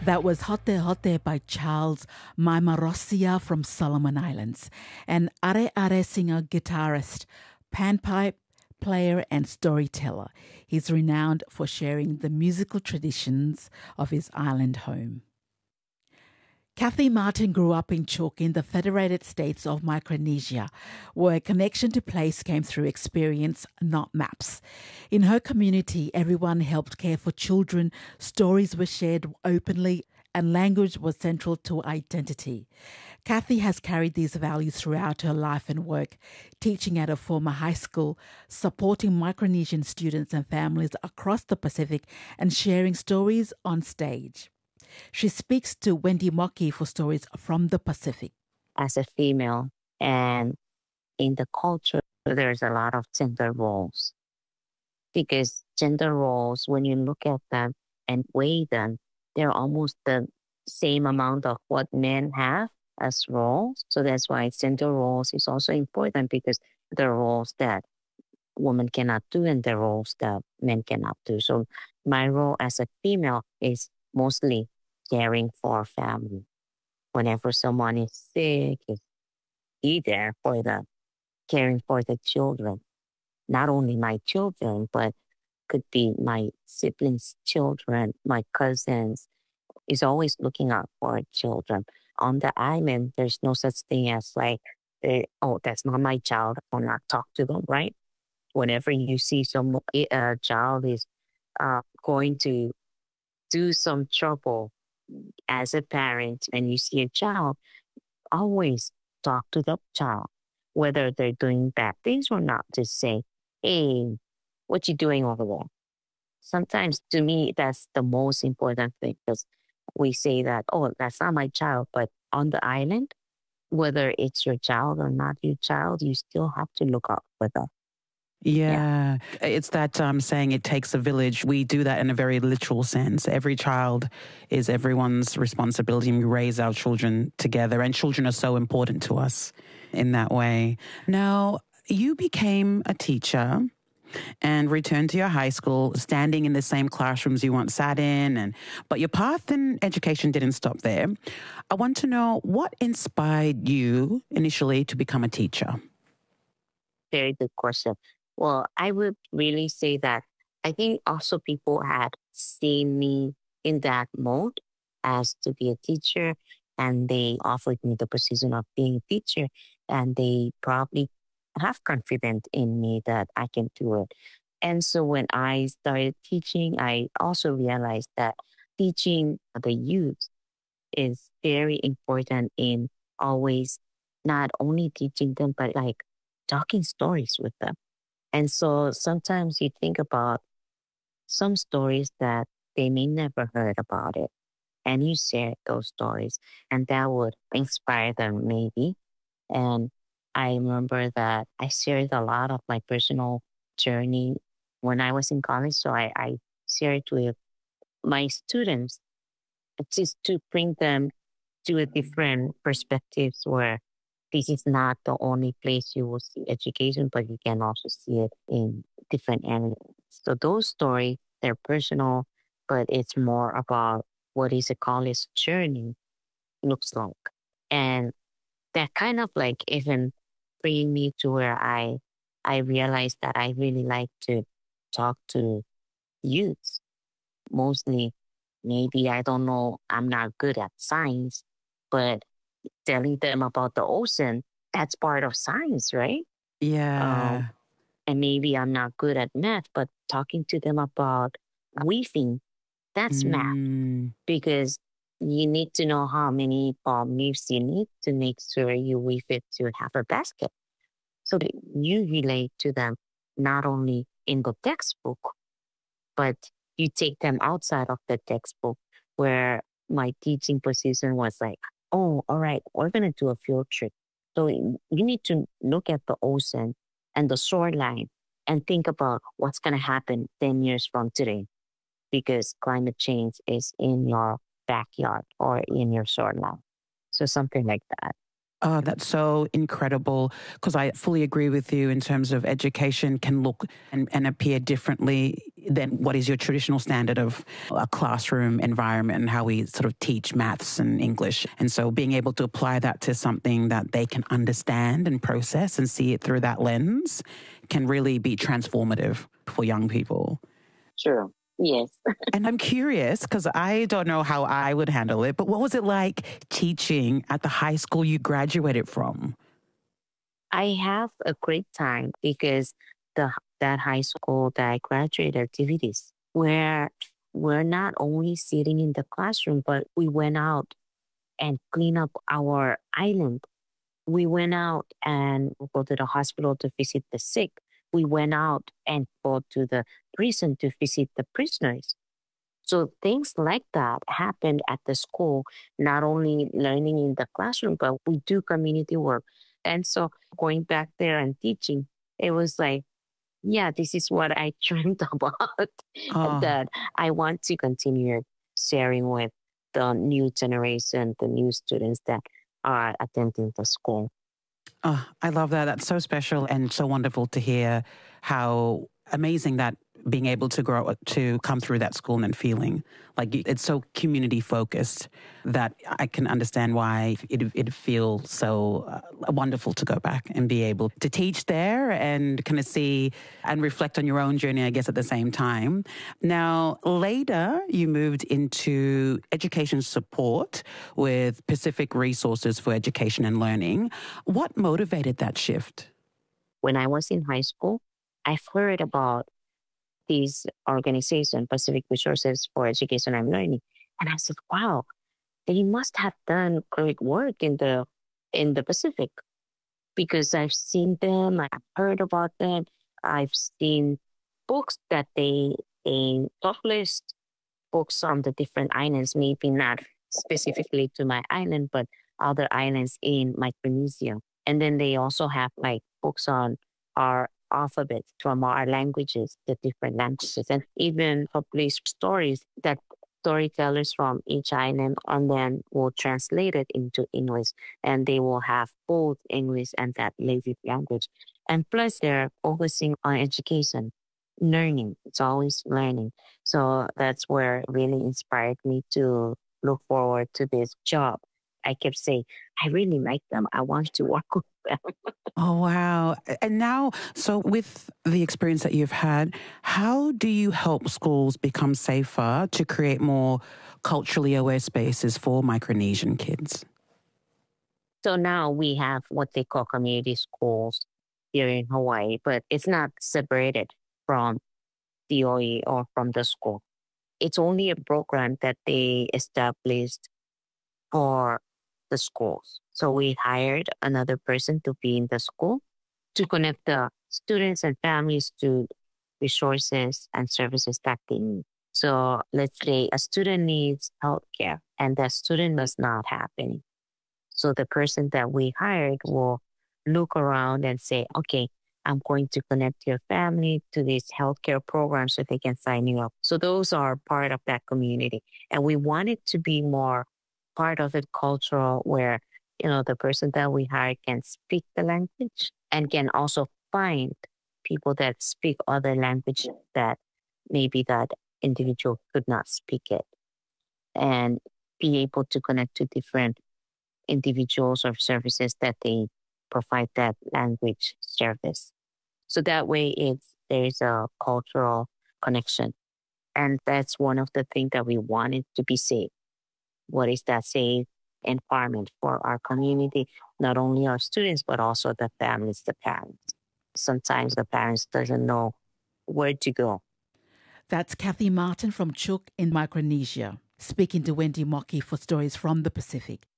That was Hote Hote by Charles Maimarosia from Solomon Islands, an Are Are singer, guitarist, panpipe player and storyteller. He's renowned for sharing the musical traditions of his island home. Kathy Martin grew up in Chuuk in the Federated States of Micronesia, where a connection to place came through experience, not maps. In her community, everyone helped care for children, stories were shared openly, and language was central to identity. Kathy has carried these values throughout her life and work, teaching at a former high school, supporting Micronesian students and families across the Pacific, and sharing stories on stage. She speaks to Wendy Moki for stories from the Pacific. As a female, and in the culture, there's a lot of gender roles. Because gender roles, when you look at them and weigh them, they're almost the same amount of what men have as roles. So that's why gender roles is also important, because the roles that women cannot do and the roles that men cannot do. So my role as a female is mostly caring for family. Whenever someone is sick, be there for the caring for the children. Not only my children, but could be my siblings' children, my cousins. Is always looking out for children. On the island, there's no such thing as like, oh, that's not my child, I'll not talk to them, right? Whenever you see a child is going to do some trouble, as a parent, and you see a child, always talk to the child, whether they're doing bad things or not. Just say, hey, what you doing over there? Sometimes to me, that's the most important thing, because we say that, oh, that's not my child. But on the island, whether it's your child or not your child, you still have to look out for them. Yeah. It's that saying it takes a village. We do that in a very literal sense. Every child is everyone's responsibility, and we raise our children together, and children are so important to us in that way. Now, you became a teacher and returned to your high school, standing in the same classrooms you once sat in, but your path in education didn't stop there. I want to know, what inspired you initially to become a teacher? Very good question. Well, I would really say that I think also people had seen me in that mode as to be a teacher, and they offered me the position of being a teacher, and they probably have confidence in me that I can do it. And so when I started teaching, I also realized that teaching the youth is very important in always not only teaching them, but like talking stories with them. And so sometimes you think about some stories that they may never heard about it, and you share those stories, and that would inspire them maybe. And I remember that I shared a lot of my personal journey when I was in college. So I shared with my students just to bring them to a different perspectives, where this is not the only place you will see education, but you can also see it in different areas. So those stories, they're personal, but it's more about what is a college journey looks like. And that kind of like even bring me to where I realized that I really like to talk to youths. Mostly, maybe, I don't know, I'm not good at science, but telling them about the ocean, that's part of science, right? Yeah. And maybe I'm not good at math, but talking to them about weaving, that's math. Because you need to know how many palm leaves you need to make sure you weave it to have a basket. So that you relate to them not only in the textbook, but you take them outside of the textbook, where my teaching position was like, oh, all right, we're going to do a field trip. So you need to look at the ocean and the shoreline and think about what's going to happen 10 years from today, because climate change is in your backyard or in your shoreline. So something like that. Oh, that's so incredible, because I fully agree with you in terms of education can look and appear differently than what is your traditional standard of a classroom environment and how we sort of teach maths and English. And so being able to apply that to something that they can understand and process and see it through that lens can really be transformative for young people. Sure. Yes. And I'm curious, because I don't know how I would handle it, but what was it like teaching at the high school you graduated from? I have a great time because that high school that I graduated activities where we're not only sitting in the classroom, but we went out and clean up our island. We went out and go to the hospital to visit the sick. We went out and go to the prison to visit the prisoners. So things like that happened at the school, not only learning in the classroom, but we do community work. And so going back there and teaching, it was like, yeah, this is what I dreamed about that I want to continue sharing with the new generation, the new students that are attending the school. Oh, I love that. That's so special and so wonderful to hear how amazing that being able to grow, to come through that school and feeling like it's so community focused that I can understand why it feels so wonderful to go back and be able to teach there and kind of see and reflect on your own journey, I guess, at the same time. Now, later you moved into education support with Pacific Resources for Education and Learning. What motivated that shift? When I was in high school, I've heard about this organization, Pacific Resources for Education and Learning. And I said, wow, they must have done great work in the Pacific, because I've seen them, I've heard about them, I've seen books that they published, books on the different islands, maybe not specifically to my island, but other islands in Micronesia. And then they also have like books on our alphabet from our languages, the different languages, and even publish stories that storytellers from each island and then will translate it into English, and they will have both English and that native language. And plus they're focusing on education, learning. It's always learning. So that's where it really inspired me to look forward to this job. I kept saying, I really like them. I want to work with them. Oh, wow. And now, so with the experience that you've had, how do you help schools become safer to create more culturally aware spaces for Micronesian kids? So now we have what they call community schools here in Hawaii, but it's not separated from DOE or from the school. It's only a program that they established for the schools. So we hired another person to be in the school to connect the students and families to resources and services that they need. So let's say a student needs healthcare and that student does not have any. So the person that we hired will look around and say, okay, I'm going to connect your family to this healthcare program so they can sign you up. So those are part of that community. And we want it to be more part of it cultural where, you know, the person that we hire can speak the language and can also find people that speak other language that maybe that individual could not speak it, and be able to connect to different individuals or services that they provide that language service. So that way there's a cultural connection. And that's one of the things that we wanted to be safe. What is that safe environment for our community, not only our students, but also the families, the parents. Sometimes the parents doesn't know where to go. That's Kathy Martin from Chuuk in Micronesia, speaking to Wendy Mockey for Stories from the Pacific.